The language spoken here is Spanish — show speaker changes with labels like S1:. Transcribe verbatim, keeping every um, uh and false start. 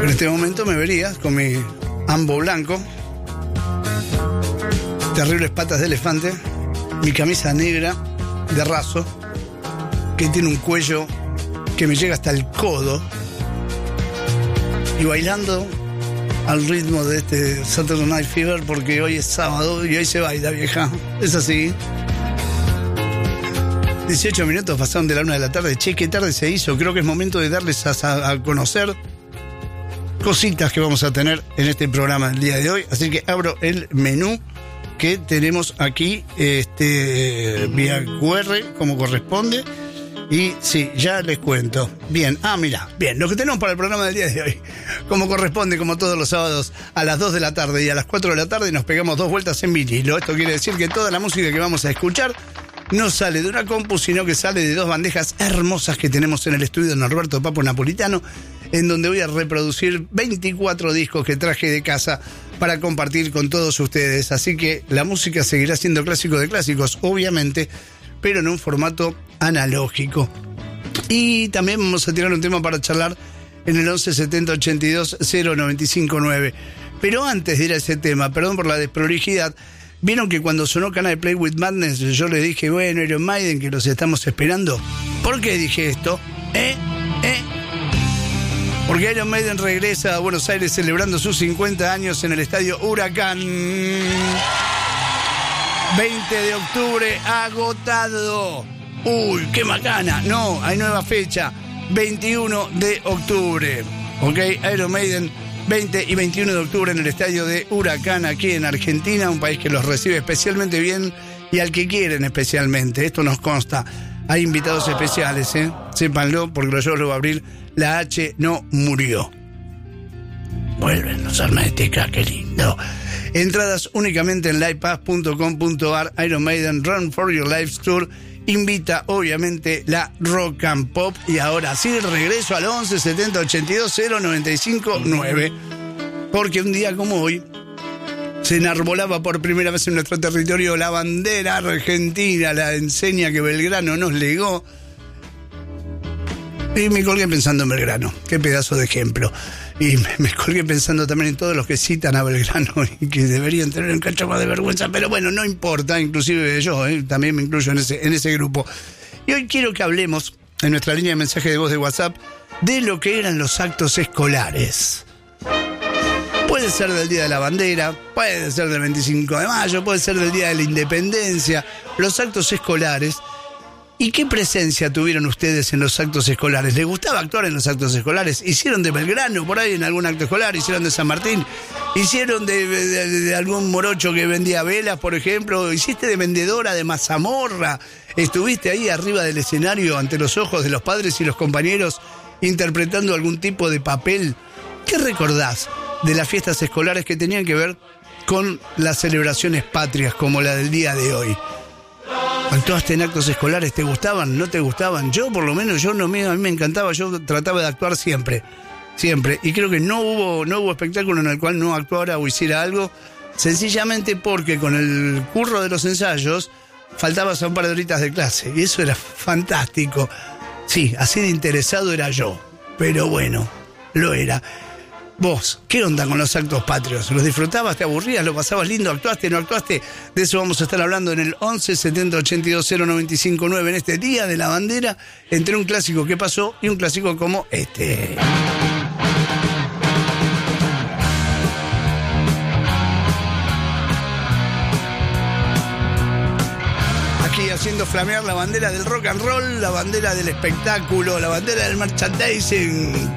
S1: En este momento me verías con mi ambo blanco, terribles patas de elefante, mi camisa negra de raso, que tiene un cuello que me llega hasta el codo, y bailando al ritmo de este Saturday Night Fever, porque hoy es sábado y hoy se baila, vieja. Es así. dieciocho minutos pasaron de la una de la tarde. Che, qué tarde se hizo. Creo que es momento de darles a, a conocer cositas que vamos a tener en este programa el día de hoy. Así que abro el menú que tenemos aquí, este, vía Q R, como corresponde. Y sí, ya les cuento. Bien, ah, mira, bien, lo que tenemos para el programa del día de hoy, como corresponde, como todos los sábados, a las dos de la tarde y a las cuatro de la tarde nos pegamos dos vueltas en vinilo. Esto quiere decir que toda la música que vamos a escuchar no sale de una compu, sino que sale de dos bandejas hermosas que tenemos en el estudio de Norberto Papo Napolitano, en donde voy a reproducir veinticuatro discos que traje de casa para compartir con todos ustedes. Así que la música seguirá siendo clásico de clásicos, obviamente, pero en un formato analógico. Y también vamos a tirar un tema para charlar en el once setenta ochenta y dos cero noventa y cinco nueve. Pero antes de ir a ese tema, perdón por la desprolijidad, vieron que cuando sonó Can I Play With Madness yo le dije, bueno, Iron Maiden, que los estamos esperando. ¿Por qué dije esto? ¿Eh? ¿Eh? Porque Iron Maiden regresa a Buenos Aires celebrando sus cincuenta años en el estadio Huracán. veinte de octubre, agotado. Uy, qué macana. No, hay nueva fecha, veintiuno de octubre. Ok, Iron Maiden, veinte y veintiuno de octubre en el estadio de Huracán, aquí en Argentina, un país que los recibe especialmente bien y al que quieren especialmente. Esto nos consta. Hay invitados especiales, ¿eh? Sépanlo, porque los shows lo va a abrir La H No Murió. Vuelven los Hermética, qué lindo. Entradas únicamente en livepass punto com punto ar. Iron Maiden Run for Your Life Tour invita obviamente la Rock and Pop. Y ahora sí, regreso al once setenta ochenta y dos cero noventa y cinco nueve, porque un día como hoy se enarbolaba por primera vez en nuestro territorio la bandera argentina, la enseña que Belgrano nos legó. Y me colgué pensando en Belgrano, qué pedazo de ejemplo. Y me, me colgué pensando también en todos los que citan a Belgrano y que deberían tener un cacho más de vergüenza, pero bueno, no importa, inclusive yo, ¿eh? También me incluyo en ese, en ese grupo. Y hoy quiero que hablemos, en nuestra línea de mensaje de voz de WhatsApp, de lo que eran los actos escolares. Puede ser del Día de la Bandera, puede ser del veinticinco de mayo, puede ser del Día de la Independencia, los actos escolares. ¿Y qué presencia tuvieron ustedes en los actos escolares? ¿Les gustaba actuar en los actos escolares? ¿Hicieron de Belgrano por ahí en algún acto escolar? ¿Hicieron de San Martín? ¿Hicieron de, de, de algún morocho que vendía velas, por ejemplo? ¿Hiciste de vendedora de mazamorra? ¿Estuviste ahí arriba del escenario ante los ojos de los padres y los compañeros interpretando algún tipo de papel? ¿Qué recordás de las fiestas escolares que tenían que ver con las celebraciones patrias como la del día de hoy? ¿Actuaste en actos escolares? ¿Te gustaban? ¿No te gustaban? Yo, por lo menos, yo no me, a mí me encantaba. Yo trataba de actuar siempre, siempre. Y creo que no hubo, no hubo espectáculo en el cual no actuara o hiciera algo, sencillamente porque con el curro de los ensayos faltabas a un par de horitas de clase. Y eso era fantástico. Sí, así de interesado era yo. Pero bueno, lo era. Vos, ¿qué onda con los actos patrios? ¿Los disfrutabas? ¿Te aburrías? ¿Lo pasabas lindo? ¿Actuaste? ¿No actuaste? De eso vamos a estar hablando en el once setenta ochenta y dos cero noventa y cinco nueve en este Día de la Bandera, entre un clásico que pasó y un clásico como este. Aquí haciendo flamear la bandera del rock and roll, la bandera del espectáculo, la bandera del merchandising.